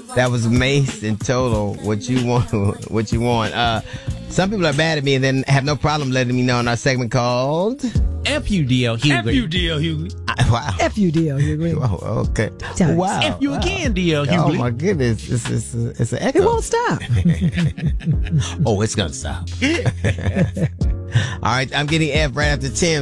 That was Mace and Total. What you want? What you want? Some people are mad at me and then have no problem letting me know in our segment called FUDL Hughley. FUDL Hughley. Wow. FUDL Hughley. Oh, okay. Times. Wow. F you again, DL Hughley. Oh my goodness. It's an echo. It won't stop. Oh, it's gonna stop. All right. I'm getting F right after Tim.